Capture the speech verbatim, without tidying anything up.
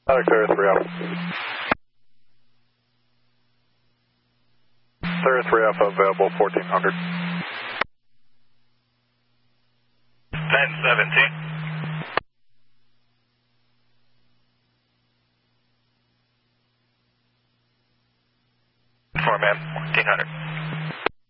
Alex Air three Alpha. Air three Alpha available fourteen hundred. ten seventeen. Four man, fourteen hundred.